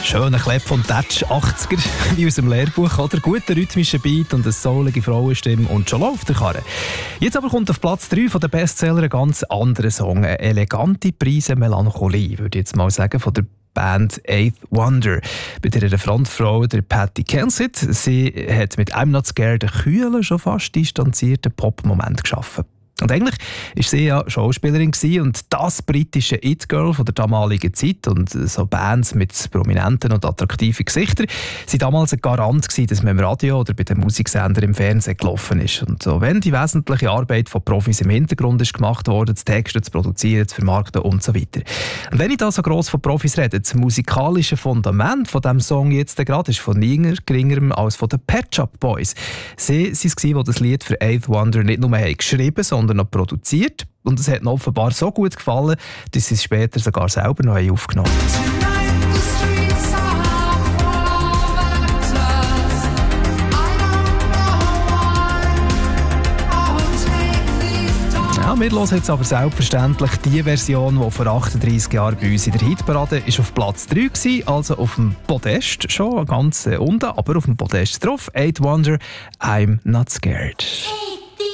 schöner Klepp von Touch 80er, wie aus dem Lehrbuch, oder? Guter rhythmischer Beat und eine soulige Frauenstimme und schon läuft der Karre. Jetzt aber kommt auf Platz 3 von den Bestseller ein ganz anderer Song. Eine elegante Prise Melancholie, würde ich jetzt mal sagen, von der Band Eighth Wonder. Bei ihrer Frontfrau, der Patty Kensett. Sie hat mit «I'm Not Scared» einen kühlen, schon fast distanzierten Pop-Moment geschaffen. Und eigentlich war sie ja Schauspielerin und das britische It-Girl von der damaligen Zeit und so Bands mit prominenten und attraktiven Gesichtern waren damals ein Garant gewesen, dass man im Radio oder bei den Musiksendern im Fernsehen gelaufen ist. Und so, wenn die wesentliche Arbeit von Profis im Hintergrund ist gemacht wurde, das Texten, zu produzieren, zu vermarkten und so weiter. Und wenn ich da so gross von Profis rede, das musikalische Fundament von diesem Song jetzt gerade ist von niemand geringerem als von den Pet Shop Boys. Sie waren es, die das Lied für Eighth Wonder nicht nur geschrieben, sondern noch produziert. Und es hat ihnen offenbar so gut gefallen, dass sie es später sogar selber noch aufgenommen haben. Ja, wir hören jetzt aber selbstverständlich die Version, die vor 38 Jahren bei uns in der Hitparade ist auf Platz 3 war, also auf dem Podest, schon ganz unten, aber auf dem Podest drauf. Eighth Wonder, «I'm Not Scared».